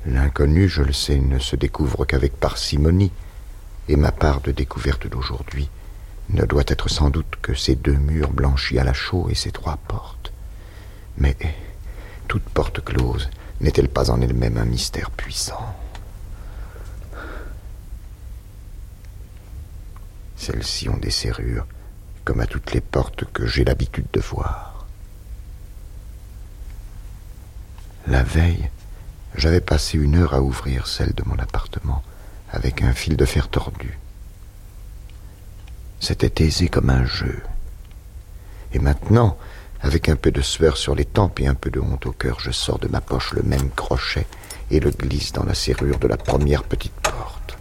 L'inconnu, je le sais, ne se découvre qu'avec parcimonie, et ma part de découverte d'aujourd'hui ne doit être sans doute que ces 2 murs blanchis à la chaux et ces 3 portes. Mais toute porte close n'est-elle pas en elle-même un mystère puissant? Celles-ci ont des serrures, comme à toutes les portes que j'ai l'habitude de voir. La veille, j'avais passé 1 heure à ouvrir celle de mon appartement, avec un fil de fer tordu. C'était aisé comme un jeu. Et maintenant, avec un peu de sueur sur les tempes et un peu de honte au cœur, je sors de ma poche le même crochet et le glisse dans la serrure de la première petite porte.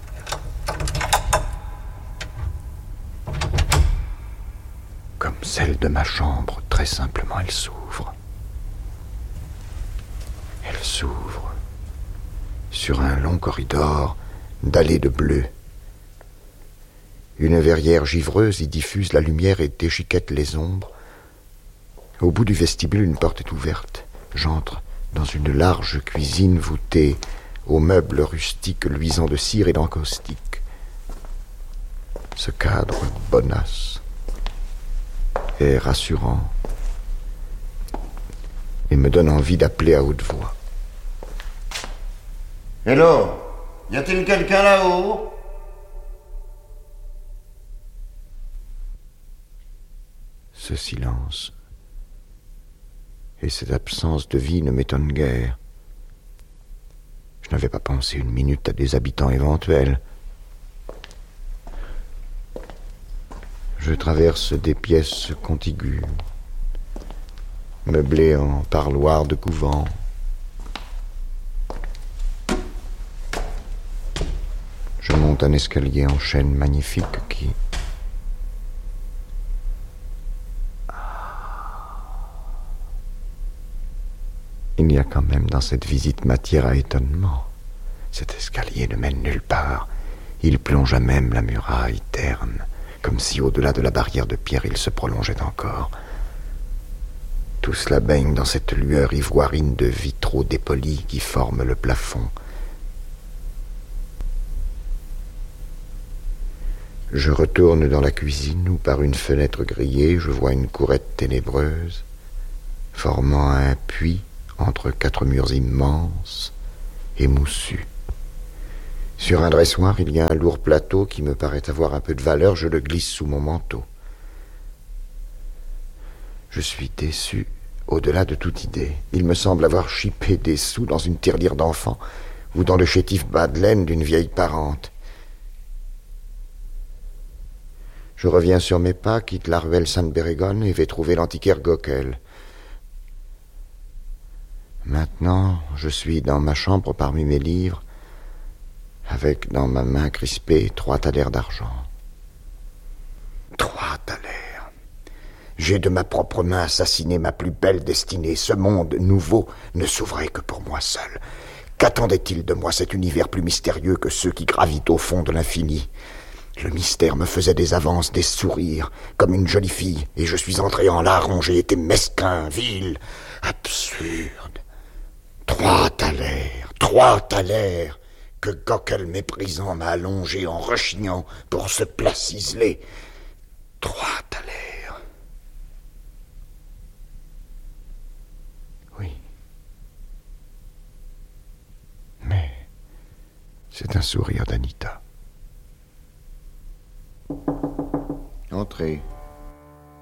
Comme celle de ma chambre, très simplement, elle s'ouvre. Elle s'ouvre sur un long corridor dallé de bleu. Une verrière givreuse y diffuse la lumière et déchiquette les ombres. Au bout du vestibule, une porte est ouverte. J'entre dans une large cuisine voûtée aux meubles rustiques luisants de cire et d'encaustique. Ce cadre bonasse est rassurant et me donne envie d'appeler à haute voix. « Hello, y a-t-il quelqu'un là-haut ?» Ce silence et cette absence de vie ne m'étonnent guère. Je n'avais pas pensé 1 minute à des habitants éventuels. Je traverse des pièces contiguës, meublées en parloirs de couvent. Je monte un escalier en chêne magnifique qui... Il y a quand même dans cette visite matière à étonnement. Cet escalier ne mène nulle part. Il plonge à même la muraille terne, comme si au-delà de la barrière de pierre il se prolongeait encore. Tout cela baigne dans cette lueur ivoirine de vitraux dépolis qui forment le plafond. Je retourne dans la cuisine où, par une fenêtre grillée, je vois une courette ténébreuse, formant un puits entre 4 murs immenses et moussus. Sur un dressoir, il y a un lourd plateau qui me paraît avoir un peu de valeur. Je le glisse sous mon manteau. Je suis déçu au-delà de toute idée. Il me semble avoir chipé des sous dans une tirelire d'enfant ou dans le chétif bas de laine d'une vieille parente. Je reviens sur mes pas, quitte la ruelle Sainte-Bérégone et vais trouver l'antiquaire Gockel. Maintenant, je suis dans ma chambre parmi mes livres, avec dans ma main crispée 3 thalers d'argent. 3 thalers. J'ai de ma propre main assassiné ma plus belle destinée. Ce monde nouveau ne s'ouvrait que pour moi seul. Qu'attendait-il de moi, cet univers plus mystérieux que ceux qui gravitent au fond de l'infini? Le mystère me faisait des avances, des sourires, comme une jolie fille, et je suis entré en larron. J'ai été mesquin, vil, absurde. 3 thalers, que Gockel méprisant m'a allongé en rechignant pour ce plat ciselé. 3 thalers. Oui. Mais c'est un sourire d'Anita. Entrez.